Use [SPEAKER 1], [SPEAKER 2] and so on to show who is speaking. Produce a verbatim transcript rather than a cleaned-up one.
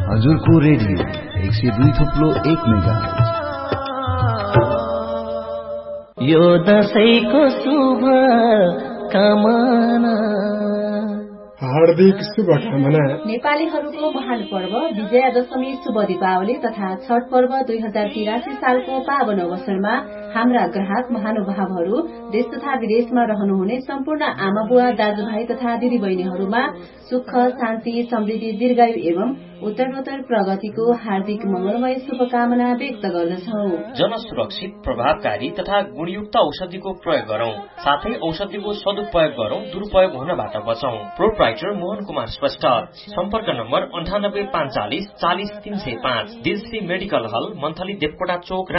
[SPEAKER 1] हजुरको रेडियो एक सय दुई थुप्लो एक मेगाहर्ज।
[SPEAKER 2] यो दशैंको शुभ कामना,
[SPEAKER 3] हार्दिक शुभकामना।
[SPEAKER 4] नेपालीहरूको महान पर्व विजयादशमी शुभ दीपावली तथा छठ पर्व दुई हजार तिरासी सालको पावन अवसरमा हाम्रा ग्राहक महानुभावहरू देश तथा विदेशमा रहनुहुने सम्पूर्ण आमा बुवा दाजुभाइ तथा दिदी बहिनीहरूमा सुख शान्ति समृद्धि दीर्घायु एवं उत्तरोत्तर प्रगतिको हार्दिक मंगलमय शुभकामना व्यक्त गर्दछौ।
[SPEAKER 5] जन सुरक्षित प्रभावकारी तथा गुणयुक्त औषधिको प्रयोग गरौं, साथै औषधिको सदुपयोग गरौं, दुरुपयोग हुनबाट बचौं। प्रोप्राइटर मोहन कुमार श्रेष्ठ। सम्पर्क नम्बर अन्ठानब्बे पाँच चालिस चालिस तीन सय पाँच। दिलश्री मेडिकल हल, मन्थली देवकोटा चोक।